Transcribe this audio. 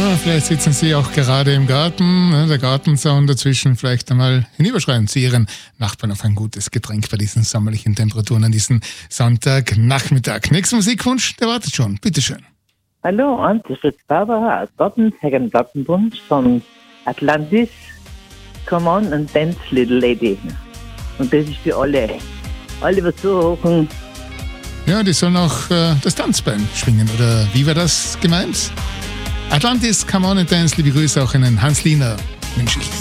Ja, vielleicht sitzen Sie auch gerade im Garten, der Gartenzaun dazwischen, vielleicht einmal hinüberschreien zu Ihren Nachbarn auf ein gutes Getränk bei diesen sommerlichen Temperaturen an diesem Sonntagnachmittag. Nächster Musikwunsch, der wartet schon. Bitteschön. Hallo, und das ist Barbara aus Gottenhagen Plattenbund von Atlantis. Come on and dance, little lady. Und das ist für alle. Alle, was zuhören. Ja, die sollen auch das Tanzbein schwingen, oder wie war das gemeint? Atlantis, come on and dance, liebe Grüße auch an den Hans Liener, wünsche ich.